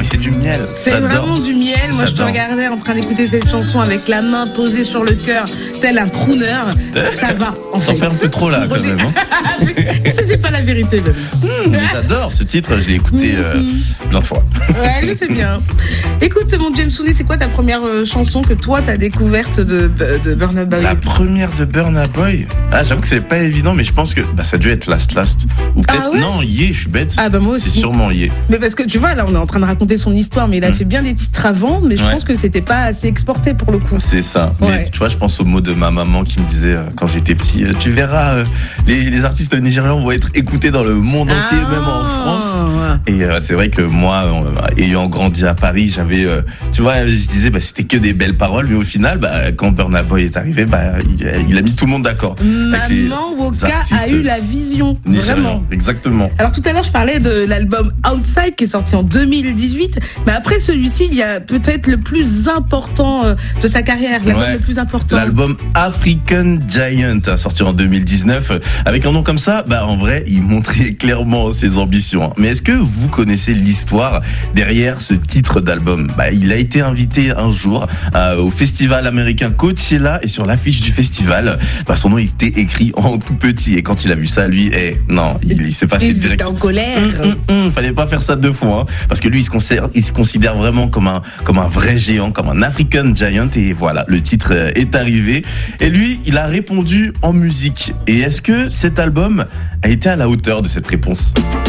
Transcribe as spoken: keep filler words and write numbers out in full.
oui, c'est du miel. C'est J'adore. vraiment du miel. Moi, je te J'adore. regardais en train d'écouter cette chanson avec la main posée sur le cœur, tel un crooner. Ça va, en fait. T'en fais un peu trop là, quand même. Hein. Ça, c'est pas la vérité, même. Mmh, mais j'adore ce titre, je l'ai écouté euh, plein de fois. Ouais, je sais bien. Écoute, mon James Souni, c'est quoi ta première euh, chanson que toi, t'as découverte de, de Burna Boy? La première de Burna Boy. Ah, j'avoue que c'est pas évident, mais je pense que bah, ça a dû être Last Last. Ou peut-être, Ah ouais non, Yé, je suis bête. Ah bah moi aussi. C'est sûrement Yé. Mais parce que tu vois, là, on est en train de raconter son histoire, mais il a Mm. fait bien des titres avant, mais je Ouais. pense que c'était pas assez exporté pour le coup. C'est ça. Ouais. Mais tu vois, je pense aux mots de ma maman qui me disait euh, quand j'étais petit, euh, tu verras, euh, les, les artistes nigérians vont être écoutés dans le monde entier, Ah. même en France. Et euh, c'est vrai que moi, euh, ayant grandi à Paris, j'avais, euh, tu vois, je disais, bah, c'était que des belles paroles, mais au final, bah, quand Burna Boy est arrivé, bah, il, a- il a mis tout le monde d'accord. Avec les Maman Woka a artistes eu la vision, nigérians. vraiment. Exactement. Alors tout à l'heure, je parlais de l'album Outside qui est sorti en deux mille dix-huit, mais après celui-ci, il y a peut-être le plus important euh, de sa carrière, l'album Ouais. le plus important. L'album African Giant a sorti en deux mille dix-neuf. Avec un nom comme ça, bah en vrai, il montrait clairement ses ambitions. Mais est-ce que vous connaissez l'histoire derrière ce titre d'album? Bah, il a été invité un jour euh, au festival américain Coachella et sur l'affiche du festival, bah, son nom était écrit en tout petit. Et quand il a vu ça, lui, eh, non, il, il s'est fâché Il direct. était en colère. Hum, hum, hum, fallait pas faire ça deux fois, hein, parce que lui, il se considère, il se considère vraiment comme un, comme un vrai géant, comme un African Giant, et voilà, le titre euh, est arrivé. Et lui, il a répondu en musique. Et est-ce que cet album a été à la hauteur de cette réponse?